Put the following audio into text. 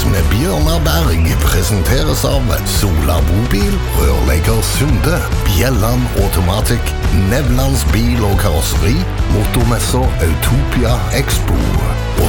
med Bjørnar Berg presenteres av Sola Bobil, Rørlegger Sunde, Bjelland Automatic, Nevlands bil og karosseri, motormesser Autopia Expo og